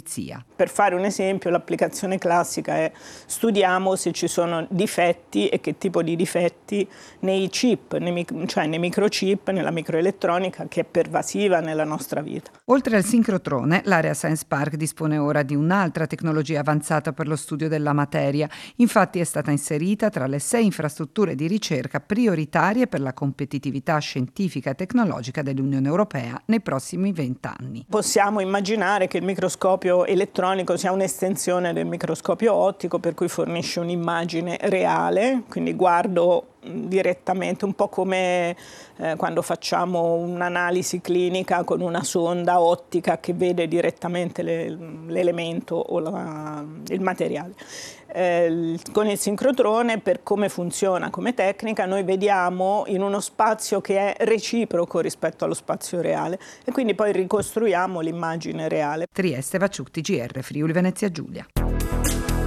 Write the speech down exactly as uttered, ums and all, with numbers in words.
pulizia. Per fare un esempio, l'applicazione classica è: studiamo se ci sono difetti e che tipo di difetti nei chip, nei, cioè nei microchip, nella microelettronica che è pervasiva nella nostra vita. Oltre al sincrotrone, l'Area Science Park dispone ora di un'altra tecnologia avanzata per lo studio della materia. Infatti è stata inserita tra le sei infrastrutture di ricerca prioritarie per la competitività scientifica e tecnologica dell'Unione Europea nei prossimi vent'anni. Possiamo immaginare che il microscopio elettronico sia un'estensione del microscopio ottico, per cui fornisce un'immagine reale, quindi guardo direttamente, un po' come eh, quando facciamo un'analisi clinica con una sonda ottica che vede direttamente le, l'elemento o la, il materiale. Eh, con il sincrotrone, per come funziona come tecnica, noi vediamo in uno spazio che è reciproco rispetto allo spazio reale e quindi poi ricostruiamo l'immagine reale. Trieste Vacciutti, G R Friuli Venezia Giulia.